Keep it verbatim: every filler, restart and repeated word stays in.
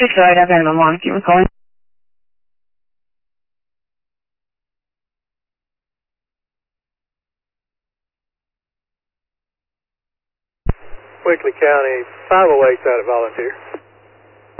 Just right up in the morning. You were calling. Wickley County, five oh eight's out of volunteer.